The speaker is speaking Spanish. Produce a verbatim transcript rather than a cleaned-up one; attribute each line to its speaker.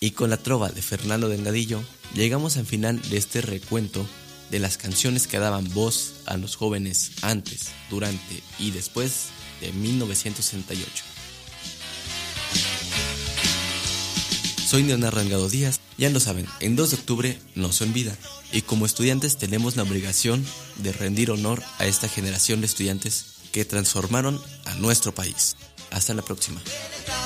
Speaker 1: Y con la trova de Fernando Delgadillo, llegamos al final de este recuento de las canciones que daban voz a los jóvenes antes, durante y después de mil novecientos sesenta y ocho. Soy Leonardo Rangado Díaz, ya lo saben, en dos de octubre no se olvida, y como estudiantes tenemos la obligación de rendir honor a esta generación de estudiantes que transformaron a nuestro país. Hasta la próxima.